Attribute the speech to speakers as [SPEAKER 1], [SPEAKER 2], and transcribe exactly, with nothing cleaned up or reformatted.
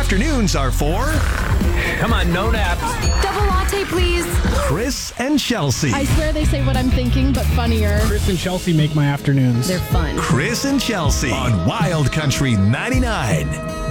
[SPEAKER 1] afternoons are for
[SPEAKER 2] Come on, no naps.
[SPEAKER 3] Double latte, please.
[SPEAKER 1] Chris and Chelsea.
[SPEAKER 4] I swear they say what I'm thinking, but funnier.
[SPEAKER 5] Chris and Chelsea make my afternoons.
[SPEAKER 3] They're fun.
[SPEAKER 1] Chris and Chelsea on Wild Country ninety-nine.